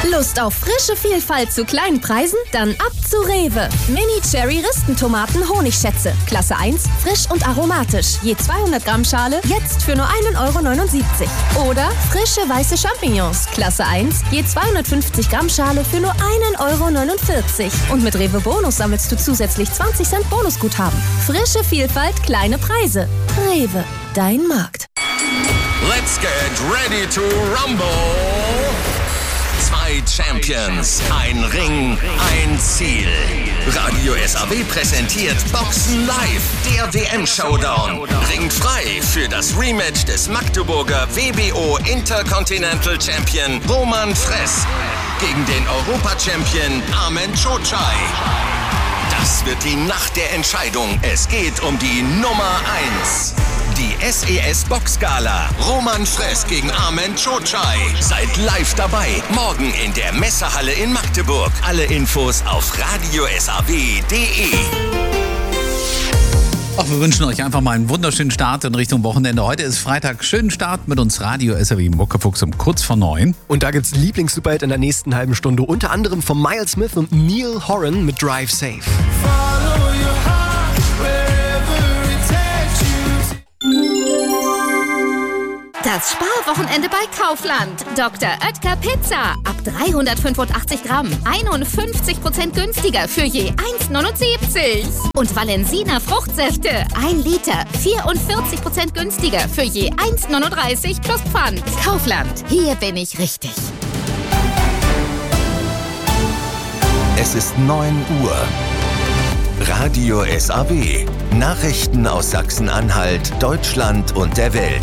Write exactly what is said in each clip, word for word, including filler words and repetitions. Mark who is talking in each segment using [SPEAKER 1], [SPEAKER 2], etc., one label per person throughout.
[SPEAKER 1] Lust auf frische Vielfalt zu kleinen Preisen? Dann ab zu Rewe. Mini-Cherry-Ristentomaten Honigschätze. Klasse eins, frisch und aromatisch. Je zweihundert Gramm Schale, jetzt für nur ein Euro neunundsiebzig. Oder frische weiße Champignons. Klasse eins, je zweihundertfünfzig Gramm Schale für nur ein Euro neunundvierzig. Und mit Rewe Bonus sammelst du zusätzlich zwanzig Cent Bonusguthaben. Frische Vielfalt, kleine Preise. Rewe, dein Markt.
[SPEAKER 2] Let's get ready to rumble. Zwei Champions, ein Ring, ein Ziel. Radio S A W präsentiert Boxen Live, der W M-Showdown. Ringt frei für das Rematch des Magdeburger W B O Intercontinental Champion Roman Fress gegen den Europa-Champion Armen Cocai. Das wird die Nacht der Entscheidung. Es geht um die Nummer eins. Die S E S Boxgala. Roman Fress gegen Armen Cocai. Seid live dabei. Morgen in der Messehalle in Magdeburg. Alle Infos auf radio s a w punkt d e.
[SPEAKER 3] Ach, wir wünschen euch einfach mal einen wunderschönen Start in Richtung Wochenende. Heute ist Freitag. Schönen Start mit uns Radio S A W Muckefuchs um kurz vor neun.
[SPEAKER 4] Und da gibt's Lieblings-Superhit in der nächsten halben Stunde. Unter anderem von Miles Smith und Neil Horan mit Drive Safe.
[SPEAKER 1] Das Sparwochenende bei Kaufland. Doktor Oetker Pizza. Ab dreihundertfünfundachtzig Gramm. einundfünfzig Prozent günstiger für je eins neunundsiebzig. Und Valensina Fruchtsäfte. ein Liter. vierundvierzig Prozent günstiger für je eins neununddreißig plus Pfand. Kaufland. Hier bin ich richtig.
[SPEAKER 2] Es ist neun Uhr. Radio S A W. Nachrichten aus Sachsen-Anhalt, Deutschland und der Welt.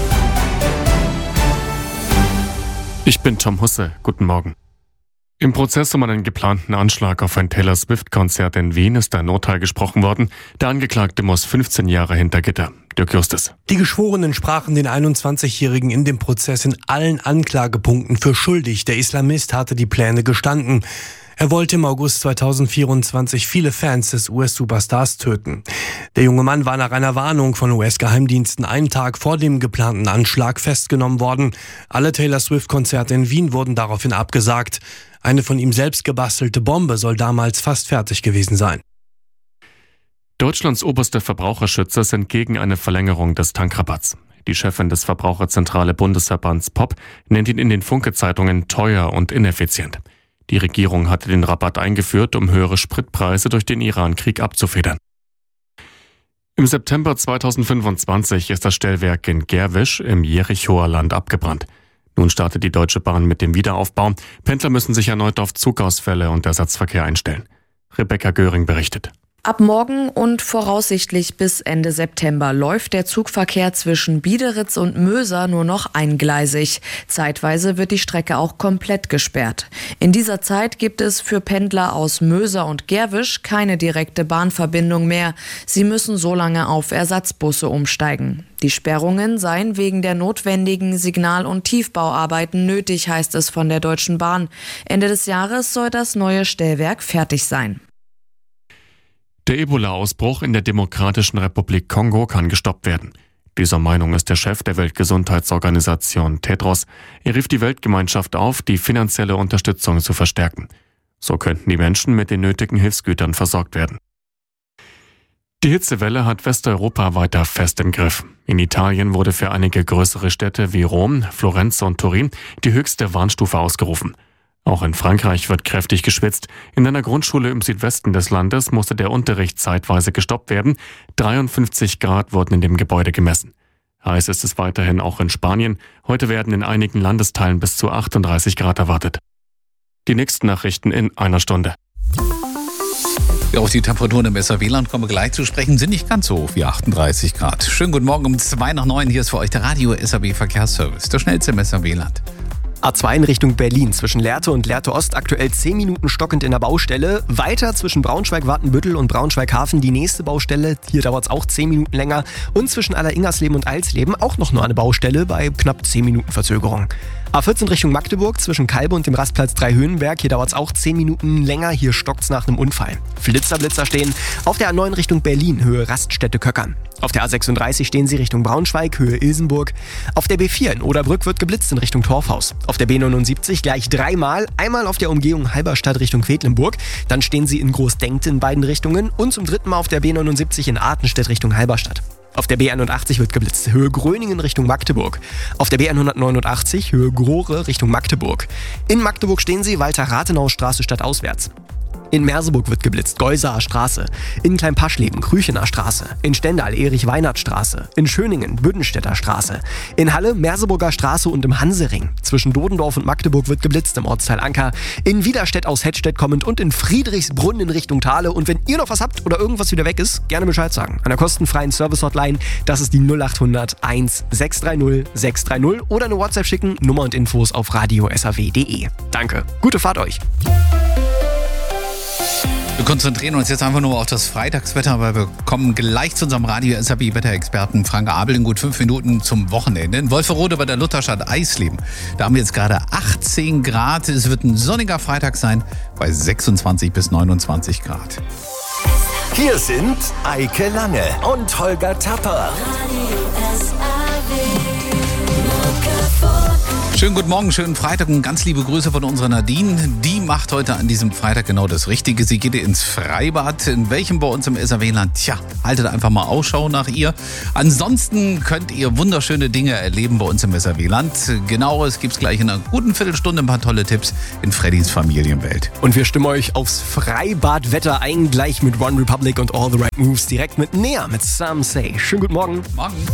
[SPEAKER 5] Ich bin Tom Husse. Guten Morgen. Im Prozess um einen geplanten Anschlag auf ein Taylor Swift-Konzert in Wien ist ein Urteil gesprochen worden. Der Angeklagte muss fünfzehn Jahre hinter Gitter. Dirk Justus.
[SPEAKER 6] Die Geschworenen sprachen den einundzwanzigjährigen in dem Prozess in allen Anklagepunkten für schuldig. Der Islamist hatte die Pläne gestanden. Er wollte im August zweitausendvierundzwanzig viele Fans des U S-Superstars töten. Der junge Mann war nach einer Warnung von U S-Geheimdiensten einen Tag vor dem geplanten Anschlag festgenommen worden. Alle Taylor Swift-Konzerte in Wien wurden daraufhin abgesagt. Eine von ihm selbst gebastelte Bombe soll damals fast fertig gewesen sein.
[SPEAKER 5] Deutschlands oberste Verbraucherschützer sind gegen eine Verlängerung des Tankrabatts. Die Chefin des Verbraucherzentrale Bundesverbands P O P nennt ihn in den Funke-Zeitungen teuer und ineffizient. Die Regierung hatte den Rabatt eingeführt, um höhere Spritpreise durch den Iran-Krieg abzufedern. Im September zweitausendfünfundzwanzig ist das Stellwerk in Gerwisch im Jerichoer Land abgebrannt. Nun startet die Deutsche Bahn mit dem Wiederaufbau. Pendler müssen sich erneut auf Zugausfälle und Ersatzverkehr einstellen. Rebecca Göring berichtet.
[SPEAKER 7] Ab morgen und voraussichtlich bis Ende September läuft der Zugverkehr zwischen Biederitz und Möser nur noch eingleisig. Zeitweise wird die Strecke auch komplett gesperrt. In dieser Zeit gibt es für Pendler aus Möser und Gerwisch keine direkte Bahnverbindung mehr. Sie müssen so lange auf Ersatzbusse umsteigen. Die Sperrungen seien wegen der notwendigen Signal- und Tiefbauarbeiten nötig, heißt es von der Deutschen Bahn. Ende des Jahres soll das neue Stellwerk fertig sein.
[SPEAKER 5] Der Ebola-Ausbruch in der Demokratischen Republik Kongo kann gestoppt werden. Dieser Meinung ist der Chef der Weltgesundheitsorganisation Tedros. Er rief die Weltgemeinschaft auf, die finanzielle Unterstützung zu verstärken. So könnten die Menschen mit den nötigen Hilfsgütern versorgt werden. Die Hitzewelle hat Westeuropa weiter fest im Griff. In Italien wurde für einige größere Städte wie Rom, Florenz und Turin die höchste Warnstufe ausgerufen. Auch in Frankreich wird kräftig geschwitzt. In einer Grundschule im Südwesten des Landes musste der Unterricht zeitweise gestoppt werden. dreiundfünfzig Grad wurden in dem Gebäude gemessen. Heiß ist es weiterhin auch in Spanien. Heute werden in einigen Landesteilen bis zu achtunddreißig Grad erwartet. Die nächsten Nachrichten in einer Stunde.
[SPEAKER 3] Ja, auf die Temperaturen im S A W-Land kommen wir gleich zu sprechen, sind nicht ganz so hoch wie achtunddreißig Grad. Schönen guten Morgen um zwei nach neun. Hier ist für euch der Radio S A W Verkehrsservice, der schnellste im S A W-Land.
[SPEAKER 4] A zwei in Richtung Berlin, zwischen Lehrte und Lehrte Ost aktuell zehn Minuten stockend in der Baustelle. Weiter zwischen Braunschweig-Watenbüttel und Braunschweig-Hafen die nächste Baustelle. Hier dauert es auch zehn Minuten länger. Und zwischen Alleringersleben und Eilsleben auch noch nur eine Baustelle bei knapp zehn Minuten Verzögerung. A vierzehn Richtung Magdeburg zwischen Kalbe und dem Rastplatz Dreihöhenberg. Hier dauert es auch zehn Minuten länger. Hier stockt's nach einem Unfall. Flitzer, Blitzer stehen auf der A neun Richtung Berlin, Höhe Raststätte Köckern. Auf der A sechsunddreißig stehen sie Richtung Braunschweig, Höhe Ilsenburg. Auf der B vier in Oderbrück wird geblitzt in Richtung Torfhaus. Auf der B neunundsiebzig gleich dreimal. Einmal auf der Umgehung Halberstadt Richtung Quedlinburg. Dann stehen sie in Großdenkte in beiden Richtungen. Und zum dritten Mal auf der B neunundsiebzig in Artenstedt Richtung Halberstadt. Auf der B einundachtzig wird geblitzt, Höhe Gröningen Richtung Magdeburg. Auf der B hundertneunundachtzig, Höhe Grohre Richtung Magdeburg. In Magdeburg stehen sie Walter-Rathenau-Straße stadtauswärts. In Merseburg wird geblitzt, Geusaer Straße. In Kleinpaschleben, Krüchener Straße. In Stendal, Erich-Weinert-Straße. In Schöningen, Büdenstädter Straße. In Halle, Merseburger Straße und im Hansering. Zwischen Dodendorf und Magdeburg wird geblitzt im Ortsteil Anker. In Widerstedt aus Hettstedt kommend und in Friedrichsbrunn in Richtung Thale. Und wenn ihr noch was habt oder irgendwas wieder weg ist, gerne Bescheid sagen. An der kostenfreien Service-Hotline, das ist die null acht hundert eins sechs drei null sechs drei null oder eine WhatsApp schicken, Nummer und Infos auf radio s a w punkt d e. Danke, gute Fahrt euch.
[SPEAKER 3] Wir konzentrieren uns jetzt einfach nur auf das Freitagswetter, weil wir kommen gleich zu unserem Radio-S A B-Wetterexperten Frank Abel in gut fünf Minuten zum Wochenende. In Wolferode bei der Lutherstadt Eisleben. Da haben wir jetzt gerade achtzehn Grad. Es wird ein sonniger Freitag sein bei sechsundzwanzig bis neunundzwanzig Grad.
[SPEAKER 2] Hier sind Eike Lange und Holger Tapper.
[SPEAKER 3] Schönen guten Morgen, schönen Freitag und ganz liebe Grüße von unserer Nadine. Die macht heute an diesem Freitag genau das Richtige. Sie geht ins Freibad. In welchem bei uns im S A W-Land? Tja, haltet einfach mal Ausschau nach ihr. Ansonsten könnt ihr wunderschöne Dinge erleben bei uns im S A W-Land. Genaueres gibt's gleich in einer guten Viertelstunde. Ein paar tolle Tipps in Freddys Familienwelt.
[SPEAKER 4] Und wir stimmen euch aufs Freibadwetter ein, gleich mit One Republic und All the Right Moves direkt mit Nea, mit Some Say. Schönen guten Morgen.
[SPEAKER 3] Morgen.